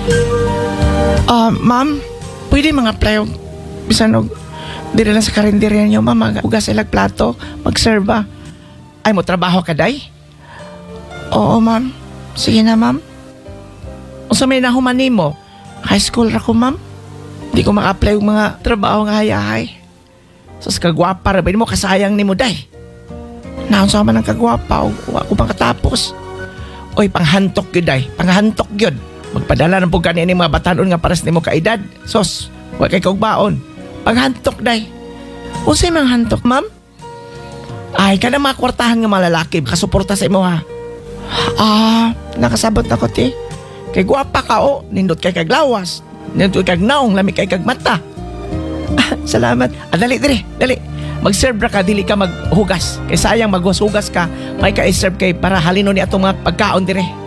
Ma'am, pwede mga apply og bisan og diri lang sa karinderya niyo, ma'am, hugas ilag plato, mag-serve ba? Ay mo trabaho ka day? Oo, ma'am. Sige na, ma'am. Unsa may nahuman nimo? High school ra ko, ma'am. Di ko maka-apply og mga trabaho nga hayahay. Sus kagwapa ra ba mo kasayang nimo day? Naon sa man ang kagwapa o wa ko pang katapos. Oy, panghantok gyud day, panghantok gyud. Magpadala ng pugkani ni mga batanon nga paras nimo ka edad. Sos, wa kay kaugbaon. Panghantok day. Unsay mang hantok, ma'am? Ay, kana mga kwartahan nga malalaki kasuporta sa imo ha. Nakasabot na ko ti. Kay gwapa ka o, nindot kay kaglawas. Nindot kay kagnaong, lami kay kagmata. Salamat. Dali, dali. Mag-serve ra ka, dili ka maghugas. Kay sayang maghugas ka, may ka-serve kay para halino ni atong mga pagkaon dire.